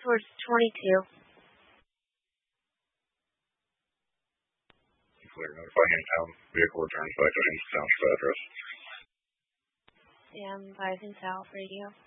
towards 22. Clear. Notify Hangtown. Vehicle returns back to Hangtown's address. Stand by South Radio.